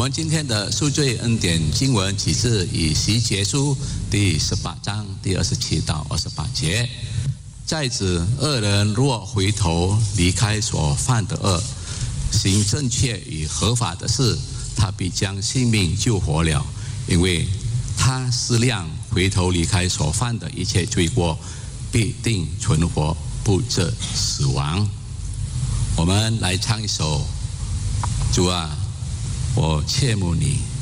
们今天的赎罪恩典经文起自以西结书第18章第27到28节。再指恶人若回头离开所犯的恶，行正确与合法的事，他必将性命救活了，因为他思量回头离开所犯的一切罪过，必定存活，不致死亡。我们来唱一首《主啊，我切慕你》。